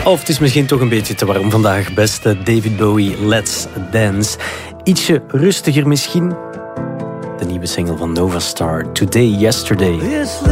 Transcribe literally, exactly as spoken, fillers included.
Of het is misschien toch een beetje te warm vandaag. Beste David Bowie, Let's Dance. Ietsje rustiger misschien. De nieuwe single van Nova Star, Today, Yesterday.